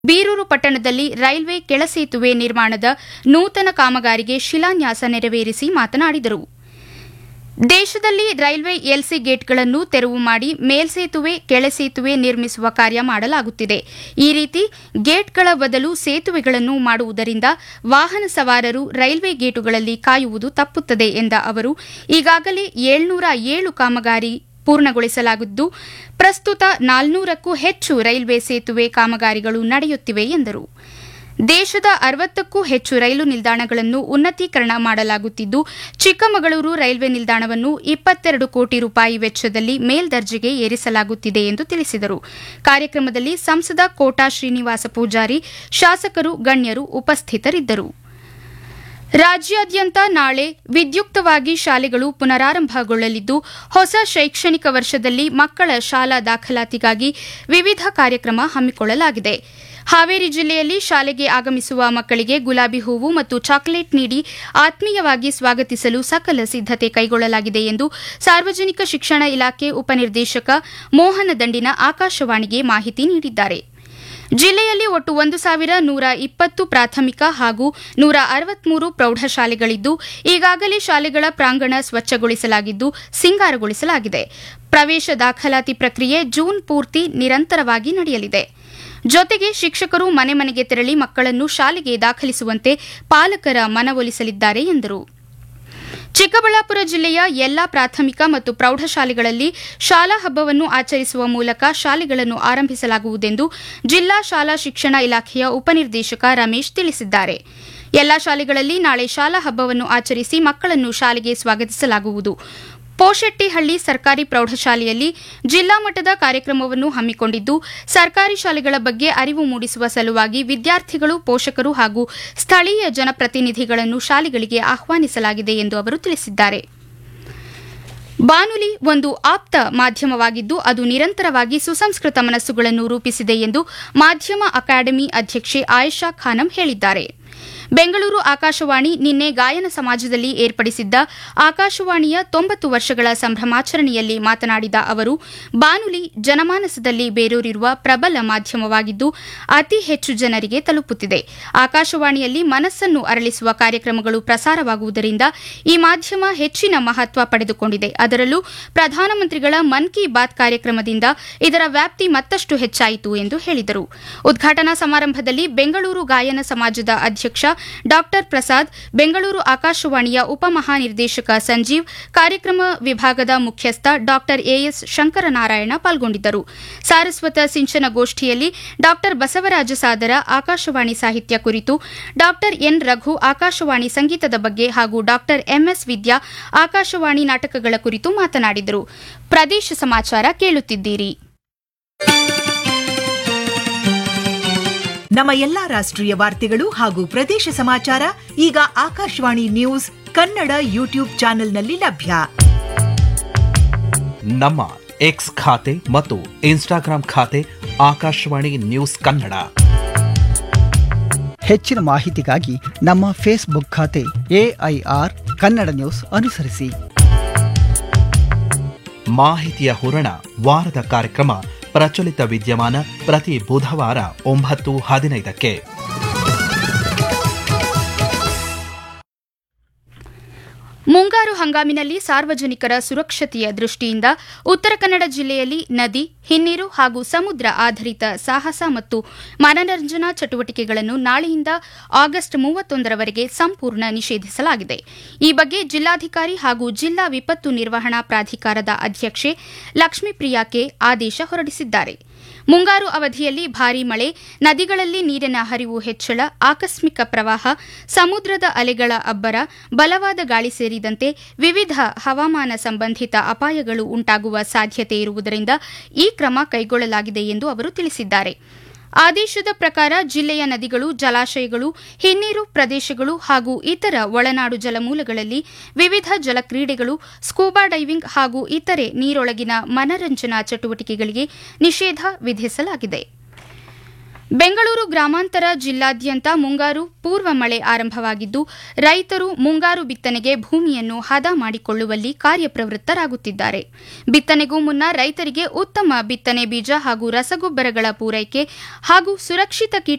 ಬೀರೂರು ಪಟ್ಟಣದಲ್ಲಿ ರೈಲ್ವೆ ಕೆಳಸೇತುವೆ ನಿರ್ಮಾಣದ ನೂತನ ಕಾಮಗಾರಿಗೆ ಶಿಲಾನ್ಯಾಸ ನೆರವೇರಿಸಿ ಮಾತನಾಡಿದರು. ದೇಶದಲ್ಲಿ ರೈಲ್ವೆ ಎಲ್ಸಿ ಗೇಟ್ಗಳನ್ನು ತೆರವು ಮಾಡಿ ಮೇಲ್ಸೇತುವೆ ಕೆಳಸೇತುವೆ ನಿರ್ಮಿಸುವ ಕಾರ್ಯ ಮಾಡಲಾಗುತ್ತಿದೆ. ಈ ರೀತಿ ಗೇಟ್ಗಳ ಬದಲು ಸೇತುವೆಗಳನ್ನು ಮಾಡುವುದರಿಂದ ವಾಹನ ಸವಾರರು ರೈಲ್ವೆ ಗೇಟುಗಳಲ್ಲಿ ಕಾಯುವುದು ತಪ್ಪುತ್ತದೆ ಎಂದ ಅವರು, ಈಗಾಗಲೇ 707 ಕಾಮಗಾರಿ ಪೂರ್ಣಗೊಳಿಸಲಾಗಿದ್ದು, ಪ್ರಸ್ತುತ 400ಕ್ಕೂ ಹೆಚ್ಚು ರೈಲ್ವೆ ಸೇತುವೆ ಕಾಮಗಾರಿಗಳು ನಡೆಯುತ್ತಿವೆ ಎಂದರು. ದೇಶದ 60ಕ್ಕೂ ಹೆಚ್ಚು ರೈಲು ನಿಲ್ದಾಣಗಳನ್ನು ಉನ್ನತೀಕರಣ ಮಾಡಲಾಗುತ್ತಿದ್ದು, ಚಿಕ್ಕಮಗಳೂರು ರೈಲ್ವೆ ನಿಲ್ದಾಣವನ್ನು 22 ಕೋಟಿ ರೂಪಾಯಿ ವೆಚ್ಚದಲ್ಲಿ ಮೇಲ್ದರ್ಜೆಗೆ ಏರಿಸಲಾಗುತ್ತಿದೆ ಎಂದು ತಿಳಿಸಿದರು. ಕಾರ್ಯಕ್ರಮದಲ್ಲಿ ಸಂಸದ ಕೋಟಾ ಶ್ರೀನಿವಾಸ ಪೂಜಾರಿ, ಶಾಸಕರು, ಗಣ್ಯರು ಉಪಸ್ಥಿತರಿದ್ದರು. ರಾಜ್ಯಾದ್ಯಂತ ನಾಳೆ ವಿದ್ಯುಕ್ತವಾಗಿ ಶಾಲೆಗಳು ಪುನರಾರಂಭಗೊಳ್ಳಲಿದ್ದು, ಹೊಸ ಶೈಕ್ಷಣಿಕ ವರ್ಷದಲ್ಲಿ ಮಕ್ಕಳ ಶಾಲಾ ದಾಖಲಾತಿಗಾಗಿ ವಿವಿಧ ಕಾರ್ಯಕ್ರಮ ಹಮ್ಮಿಕೊಳ್ಳಲಾಗಿದೆ. ಹಾವೇರಿ ಜಿಲ್ಲೆಯಲ್ಲಿ ಶಾಲೆಗೆ ಆಗಮಿಸುವ ಮಕ್ಕಳಿಗೆ ಗುಲಾಬಿ ಹೂವು ಮತ್ತು ಚಾಕೊಲೇಟ್ ನೀಡಿ ಆತ್ಮೀಯವಾಗಿ ಸ್ವಾಗತಿಸಲು ಸಕಲ ಸಿದ್ದತೆ ಕೈಗೊಳ್ಳಲಾಗಿದೆ ಎಂದು ಸಾರ್ವಜನಿಕ ಶಿಕ್ಷಣ ಇಲಾಖೆ ಉಪನಿರ್ದೇಶಕ ಮೋಹನ ದಂಡಿನ ಆಕಾಶವಾಣಿಗೆ ಮಾಹಿತಿ ನೀಡಿದ್ದಾರೆ. ಜಿಲ್ಲೆಯಲ್ಲಿ ಒಟ್ಟು 1120 ಪ್ರಾಥಮಿಕ ಹಾಗೂ 163 ಪ್ರೌಢಶಾಲೆಗಳಿದ್ದು, ಈಗಾಗಲೇ ಶಾಲೆಗಳ ಪ್ರಾಂಗಣ ಸ್ವಚ್ಛಗೊಳಿಸಲಾಗಿದ್ದು, ಸಿಂಗಾರಗೊಳಿಸಲಾಗಿದೆ. ಪ್ರವೇಶ ದಾಖಲಾತಿ ಪ್ರಕ್ರಿಯೆ ಜೂನ್ ಪೂರ್ತಿ ನಿರಂತರವಾಗಿ ನಡೆಯಲಿದೆ. ಜೊತೆಗೆ ಶಿಕ್ಷಕರು ಮನೆ ಮನೆಗೆ ತೆರಳಿ ಮಕ್ಕಳನ್ನು ಶಾಲೆಗೆ ದಾಖಲಿಸುವಂತೆ ಪಾಲಕರ ಮನವೊಲಿಸಲಿದ್ದಾರೆ ಎಂದರು. ಚಿಕ್ಕಬಳ್ಳಾಪುರ ಜಿಲ್ಲೆಯ ಎಲ್ಲಾ ಪ್ರಾಥಮಿಕ ಮತ್ತು ಪ್ರೌಢಶಾಲೆಗಳಲ್ಲಿ ಶಾಲಾ ಹಬ್ಬವನ್ನು ಆಚರಿಸುವ ಮೂಲಕ ಶಾಲೆಗಳನ್ನು ಆರಂಭಿಸಲಾಗುವುದೆಂದು ಜಿಲ್ಲಾ ಶಾಲಾ ಶಿಕ್ಷಣ ಇಲಾಖೆಯ ಉಪನಿರ್ದೇಶಕ ರಮೇಶ್ ತಿಳಿಸಿದ್ದಾರೆ. ಎಲ್ಲಾ ಶಾಲೆಗಳಲ್ಲಿ ನಾಳೆ ಶಾಲಾ ಹಬ್ಬವನ್ನು ಆಚರಿಸಿ ಮಕ್ಕಳನ್ನು ಶಾಲೆಗೆ ಸ್ವಾಗತಿಸಲಾಗುವುದು. ಪೋಶೆಟ್ಟಿಹಳ್ಳಿ ಸರ್ಕಾರಿ ಪ್ರೌಢಶಾಲೆಯಲ್ಲಿ ಜಿಲ್ಲಾ ಮಟ್ಟದ ಕಾರ್ಯಕ್ರಮವನ್ನು ಹಮ್ಮಿಕೊಂಡಿದ್ದು, ಸರ್ಕಾರಿ ಶಾಲೆಗಳ ಬಗ್ಗೆ ಅರಿವು ಮೂಡಿಸುವ ಸಲುವಾಗಿ ವಿದ್ಯಾರ್ಥಿಗಳು, ಪೋಷಕರು ಹಾಗೂ ಸ್ಥಳೀಯ ಜನಪ್ರತಿನಿಧಿಗಳನ್ನು ಶಾಲೆಗಳಿಗೆ ಆಹ್ವಾನಿಸಲಾಗಿದೆ ಎಂದು ಅವರು ತಿಳಿಸಿದ್ದಾರೆ. ಬಾನುಲಿ ಒಂದು ಆಪ್ತ ಮಾಧ್ಯಮವಾಗಿದ್ದು, ಅದು ನಿರಂತರವಾಗಿ ಸುಸಂಸ್ಕೃತ ಮನಸ್ಸುಗಳನ್ನು ರೂಪಿಸಿದೆ ಎಂದು ಮಾಧ್ಯಮ ಅಕಾಡೆಮಿ ಅಧ್ಯಕ್ಷೆ ಆಯೇಷಾ ಖಾನಂ ಹೇಳಿದ್ದಾರೆ. ಬೆಂಗಳೂರು ಆಕಾಶವಾಣಿ ನಿನ್ನೆ ಗಾಯನ ಸಮಾಜದಲ್ಲಿ ಏರ್ಪಡಿಸಿದ್ದ ಆಕಾಶವಾಣಿಯ 90 ವರ್ಷಗಳ ಸಂಭ್ರಮಾಚರಣೆಯಲ್ಲಿ ಮಾತನಾಡಿದ ಅವರು, ಬಾನುಲಿ ಜನಮಾನಸದಲ್ಲಿ ಬೇರೂರಿರುವ ಪ್ರಬಲ ಮಾಧ್ಯಮವಾಗಿದ್ದು, ಅತಿ ಹೆಚ್ಚು ಜನರಿಗೆ ತಲುಪುತ್ತಿದೆ. ಆಕಾಶವಾಣಿಯಲ್ಲಿ ಮನಸ್ಸನ್ನು ಅರಳಿಸುವ ಕಾರ್ಯಕ್ರಮಗಳು ಪ್ರಸಾರವಾಗುವುದರಿಂದ ಈ ಮಾಧ್ಯಮ ಹೆಚ್ಚಿನ ಮಹತ್ವ ಪಡೆದುಕೊಂಡಿದೆ. ಅದರಲ್ಲೂ ಪ್ರಧಾನಮಂತ್ರಿಗಳ ಮನ್ ಕಿ ಬಾತ್ ಕಾರ್ಯಕ್ರಮದಿಂದ ಇದರ ವ್ಯಾಪ್ತಿ ಮತ್ತಷ್ಟು ಹೆಚ್ಚಾಯಿತು ಎಂದು ಹೇಳಿದರು. ಉದ್ಘಾಟನಾ ಸಮಾರಂಭದಲ್ಲಿ ಬೆಂಗಳೂರು ಗಾಯನ ಸಮಾಜದ ಅಧ್ಯಕ್ಷ ಡಾ ಪ್ರಸಾದ್, ಬೆಂಗಳೂರು ಆಕಾಶವಾಣಿಯ ಉಪಮಹಾನಿರ್ದೇಶಕ ಸಂಜೀವ್, ಕಾರ್ಯಕ್ರಮ ವಿಭಾಗದ ಮುಖ್ಯಸ್ಥ ಡಾ ಎಎಸ್ ಶಂಕರನಾರಾಯಣ ಪಾಲ್ಗೊಂಡಿದ್ದರು. ಸಾರಸ್ವತ ಸಿಂಚನ ಗೋಷ್ಠಿಯಲ್ಲಿ ಡಾ ಬಸವರಾಜ ಸಾದರ ಆಕಾಶವಾಣಿ ಸಾಹಿತ್ಯ ಕುರಿತು, ಡಾ ಎನ್ ರಘು ಆಕಾಶವಾಣಿ ಸಂಗೀತದ ಬಗ್ಗೆ ಹಾಗೂ ಡಾ ಎಂಎಸ್ ವಿದ್ಯಾ ಆಕಾಶವಾಣಿ ನಾಟಕಗಳ ಕುರಿತು ಮಾತನಾಡಿದರು. ಪ್ರದೇಶ ಸಮಾಚಾರ ಕೇಳುತ್ತಿದ್ದೀರಿ. ನಮ್ಮ ಎಲ್ಲಾ ರಾಷ್ಟ್ರೀಯ ವಾರ್ತೆಗಳು ಹಾಗೂ ಪ್ರದೇಶ ಸಮಾಚಾರ ಈಗ ಆಕಾಶವಾಣಿ ನ್ಯೂಸ್ ಕನ್ನಡ ಯೂಟ್ಯೂಬ್ ಚಾನೆಲ್ನಲ್ಲಿ ಲಭ್ಯ. ನಮ್ಮ ಎಕ್ಸ್ ಖಾತೆ ಮತ್ತು ಇನ್ಸ್ಟಾಗ್ರಾಂ ಖಾತೆ ಆಕಾಶವಾಣಿ ನ್ಯೂಸ್ ಕನ್ನಡ. ಹೆಚ್ಚಿನ ಮಾಹಿತಿಗಾಗಿ ನಮ್ಮ ಫೇಸ್ಬುಕ್ ಖಾತೆ AIR ಕನ್ನಡ ನ್ಯೂಸ್ ಅನುಸರಿಸಿ. ಮಾಹಿತಿಯ ಹೂರಣ ವಾರದ ಕಾರ್ಯಕ್ರಮ ಪ್ರಚಲಿತ ವಿದ್ಯಮಾನ ಪ್ರತಿ ಬುಧವಾರ 9:15ಕ್ಕೆ. ಮುಂಗಾರು ಹಂಗಾಮಿನಲ್ಲಿ ಸಾರ್ವಜನಿಕರ ಸುರಕ್ಷತೆಯ ದೃಷ್ಟಿಯಿಂದ ಉತ್ತರ ಕನ್ನಡ ಜಿಲ್ಲೆಯಲ್ಲಿ ನದಿ, ಹಿನ್ನೀರು ಹಾಗೂ ಸಮುದ್ರ ಆಧಾರಿತ ಸಾಹಸ ಮತ್ತು ಮನರಂಜನಾ ಚಟುವಟಿಕೆಗಳನ್ನು ನಾಳೆಯಿಂದ ಆಗಸ್ಟ್ 31ರವರೆಗೆ ಸಂಪೂರ್ಣ ನಿಷೇಧಿಸಲಾಗಿದೆ. ಈ ಬಗ್ಗೆ ಜಿಲ್ಲಾಧಿಕಾರಿ ಹಾಗೂ ಜಿಲ್ಲಾ ವಿಪತ್ತು ನಿರ್ವಹಣಾ ಪ್ರಾಧಿಕಾರದ ಅಧ್ಯಕ್ಷೆ ಲಕ್ಷ್ಮೀಪ್ರಿಯಾ ಕೆ ಆದೇಶ ಹೊರಡಿಸಿದ್ದಾರೆ. ಮುಂಗಾರು ಅವಧಿಯಲ್ಲಿ ಭಾರೀ ಮಳೆ, ನದಿಗಳಲ್ಲಿ ನೀರಿನ ಹರಿವು ಹೆಚ್ಚಳ, ಆಕಸ್ಮಿಕ ಪ್ರವಾಹ, ಸಮುದ್ರದ ಅಲೆಗಳ ಅಬ್ಬರ, ಬಲವಾದ ಗಾಳಿ ಸೇರಿದಂತೆ ವಿವಿಧ ಹವಾಮಾನ ಸಂಬಂಧಿತ ಅಪಾಯಗಳು ಉಂಟಾಗುವ ಸಾಧ್ಯತೆ ಇರುವುದರಿಂದ ಈ ಕ್ರಮ ಕೈಗೊಳ್ಳಲಾಗಿದೆ ಎಂದು ಅವರು ತಿಳಿಸಿದ್ದಾರೆ. ಆದೇಶದ ಪ್ರಕಾರ ಜಿಲ್ಲೆಯ ನದಿಗಳು, ಜಲಾಶಯಗಳು, ಹಿನ್ನೀರು ಪ್ರದೇಶಗಳು ಹಾಗೂ ಇತರ ಒಳನಾಡು ಜಲಮೂಲಗಳಲ್ಲಿ ವಿವಿಧ ಜಲಕ್ರೀಡೆಗಳು, ಸ್ಕೂಬಾ ಡೈವಿಂಗ್ ಹಾಗೂ ಇತರೆ ನೀರೊಳಗಿನ ಮನರಂಜನಾ ಚಟುವಟಿಕೆಗಳಿಗೆ ನಿಷೇಧ ವಿಧಿಸಲಾಗಿದೆ. ಬೆಂಗಳೂರು ಗ್ರಾಮಾಂತರ ಜಿಲ್ಲಾದ್ಯಂತ ಮುಂಗಾರು ಪೂರ್ವ ಮಳೆ ಆರಂಭವಾಗಿದ್ದು ರೈತರು ಮುಂಗಾರು ಬಿತ್ತನೆಗೆ ಭೂಮಿಯನ್ನು ಹದ ಮಾಡಿಕೊಳ್ಳುವಲ್ಲಿ ಕಾರ್ಯಪ್ರವೃತ್ತರಾಗುತ್ತಿದ್ದಾರೆ. ಬಿತ್ತನೆಗೂ ಮುನ್ನ ರೈತರಿಗೆ ಉತ್ತಮ ಬಿತ್ತನೆ ಬೀಜ ಹಾಗೂ ರಸಗೊಬ್ಬರಗಳ ಪೂರೈಕೆ ಹಾಗೂ ಸುರಕ್ಷಿತ